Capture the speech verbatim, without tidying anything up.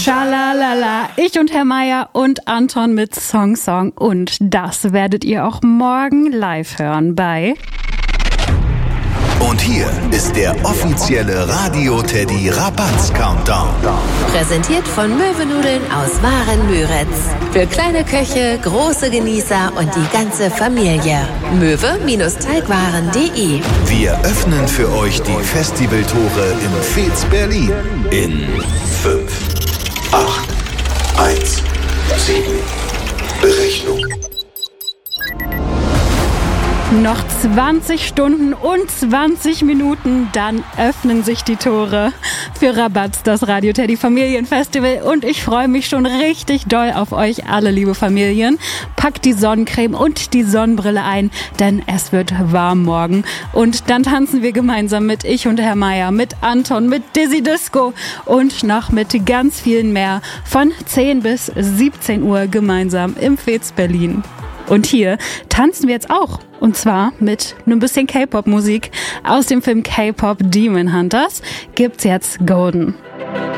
Schalalala, ich und Herr Meier und Anton mit Song Song und das werdet ihr auch morgen live hören bei... Und hier ist der offizielle Radio Teddy Rabatz Countdown. Präsentiert von Möwenudeln aus Waren-Müritz. Für kleine Köche, große Genießer und die ganze Familie. möwe-teigwaren punkt de. Wir öffnen für euch die Festivaltore im Fez Berlin. In fünf, acht, eins, sieben, Berechnung. Noch zwanzig Stunden und zwanzig Minuten, dann öffnen sich die Tore für Rabatz, das Radio Teddy Familienfestival. Und ich freue mich schon richtig doll auf euch alle, liebe Familien. Packt die Sonnencreme und die Sonnenbrille ein, denn es wird warm morgen. Und dann tanzen wir gemeinsam mit ich und Herr Meier, mit Anton, mit Dizzy Disco und noch mit ganz vielen mehr von zehn bis siebzehn Uhr gemeinsam im Fez Berlin. Und hier tanzen wir jetzt auch. Und zwar mit einem bisschen K-Pop-Musik. Aus dem Film K-Pop Demon Hunters gibt's jetzt Golden.